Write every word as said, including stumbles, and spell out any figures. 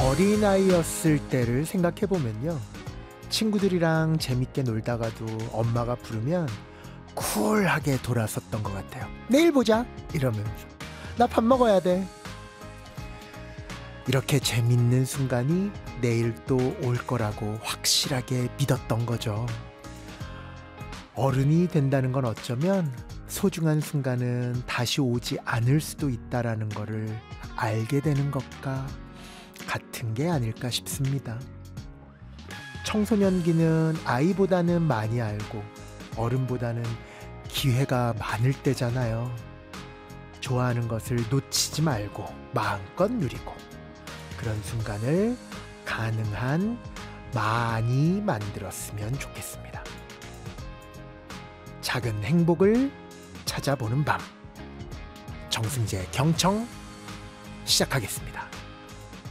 어린아이였을 때를 생각해보면요, 친구들이랑 재밌게 놀다가도 엄마가 부르면 쿨하게 돌아섰던 것 같아요. 내일 보자 이러면서. 나 밥 먹어야 돼. 이렇게 재밌는 순간이 내일 또 올 거라고 확실하게 믿었던 거죠. 어른이 된다는 건 어쩌면 소중한 순간은 다시 오지 않을 수도 있다라는 거를 알게 되는 것과 같은 게 아닐까 싶습니다. 청소년기는 아이보다는 많이 알고 어른보다는 기회가 많을 때잖아요. 좋아하는 것을 놓치지 말고 마음껏 누리고, 그런 순간을 가능한 많이 만들었으면 좋겠습니다. 작은 행복을 찾아보는 밤, 정승재 경청 시작하겠습니다.